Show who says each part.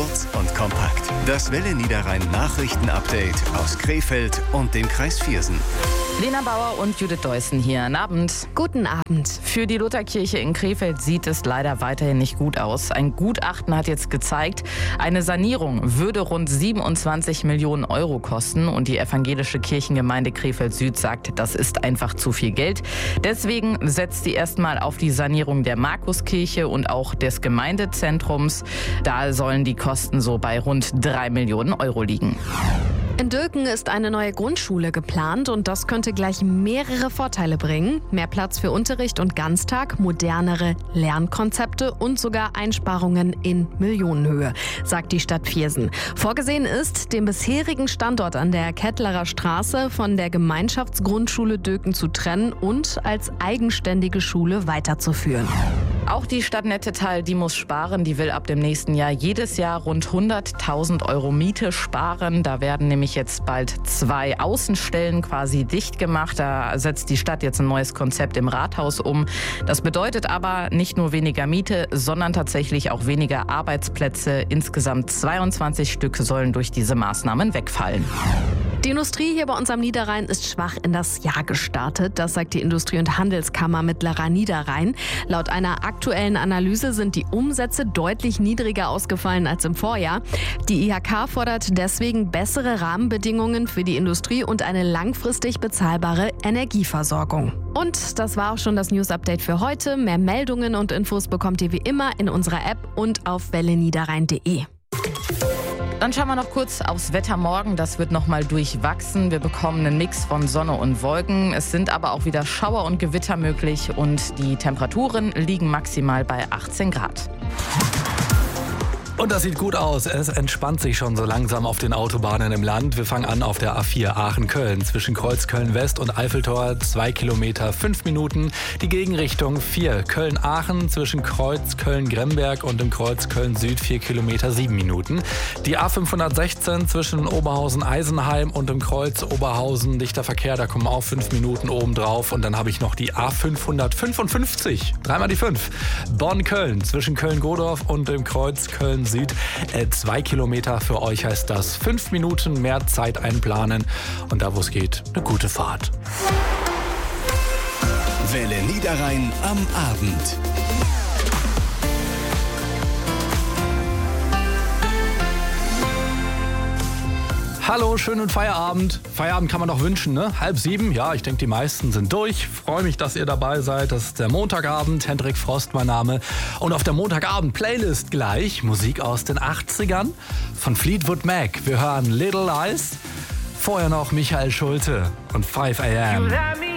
Speaker 1: Kurz und kompakt. Das Welle Niederrhein Nachrichten-Update aus Krefeld und dem Kreis Viersen.
Speaker 2: Lena Bauer und Judith Deussen hier. Guten Abend.
Speaker 3: Guten Abend.
Speaker 2: Für die Lutherkirche in Krefeld sieht es leider weiterhin nicht gut aus. Ein Gutachten hat jetzt gezeigt, eine Sanierung würde rund 27 Millionen Euro kosten. Und die evangelische Kirchengemeinde Krefeld Süd sagt, das ist einfach zu viel Geld. Deswegen setzt sie erstmal auf die Sanierung der Markuskirche und auch des Gemeindezentrums. Da sollen die Kosten so bei rund 3 Millionen Euro liegen.
Speaker 3: In Dülken ist eine neue Grundschule geplant und das könnte gleich mehrere Vorteile bringen. Mehr Platz für Unterricht und Ganztag, modernere Lernkonzepte und sogar Einsparungen in Millionenhöhe, sagt die Stadt Viersen. Vorgesehen ist, den bisherigen Standort an der Kettlerer Straße von der Gemeinschaftsgrundschule Dülken zu trennen und als eigenständige Schule weiterzuführen.
Speaker 2: Auch die Stadt Nettetal, die muss sparen. Die will ab dem nächsten Jahr jedes Jahr rund 100.000 Euro Miete sparen. Da werden nämlich jetzt bald 2 Außenstellen quasi dicht gemacht. Da setzt die Stadt jetzt ein neues Konzept im Rathaus um. Das bedeutet aber nicht nur weniger Miete, sondern tatsächlich auch weniger Arbeitsplätze. Insgesamt 22 Stück sollen durch diese Maßnahmen wegfallen.
Speaker 3: Die Industrie hier bei uns am Niederrhein ist schwach in das Jahr gestartet. Das sagt die Industrie- und Handelskammer Mittlerer Niederrhein. Laut einer aktuellen Analyse sind die Umsätze deutlich niedriger ausgefallen als im Vorjahr. Die IHK fordert deswegen bessere Rahmenbedingungen für die Industrie und eine langfristig bezahlbare Energieversorgung. Und das war auch schon das News-Update für heute. Mehr Meldungen und Infos bekommt ihr wie immer in unserer App und auf welleniederrhein.de.
Speaker 2: Dann schauen wir noch kurz aufs Wetter morgen. Das wird nochmal durchwachsen. Wir bekommen einen Mix von Sonne und Wolken. Es sind aber auch wieder Schauer und Gewitter möglich und die Temperaturen liegen maximal bei 18 Grad.
Speaker 4: Und das sieht gut aus. Es entspannt sich schon so langsam auf den Autobahnen im Land. Wir fangen an auf der A4 Aachen-Köln. Zwischen Kreuzköln-West und Eiffeltor 2 Kilometer 5 Minuten. Die Gegenrichtung 4. Köln-Aachen zwischen Kreuz Köln-Gremberg und dem Kreuz Köln-Süd 4 Kilometer 7 Minuten. Die A516 zwischen Oberhausen-Eisenheim und dem Kreuz Oberhausen. Dichter Verkehr, da kommen auch 5 Minuten oben drauf. Und dann habe ich noch die A555. Dreimal die 5. Bonn-Köln zwischen Köln-Godorf und dem Kreuz Köln Süd. 2 Kilometer für euch heißt das 5 Minuten mehr Zeit einplanen und da wo es geht, eine gute Fahrt.
Speaker 1: Welle Niederrhein am Abend.
Speaker 4: Hallo, schönen Feierabend. Feierabend kann man doch wünschen, ne? 6:30, ja, ich denke, die meisten sind durch. Freue mich, dass ihr dabei seid. Das ist der Montagabend. Hendrik Frost, mein Name. Und auf der Montagabend-Playlist gleich Musik aus den 80ern von Fleetwood Mac. Wir hören Little Lies. Vorher noch Michael Schulte und 5 AM.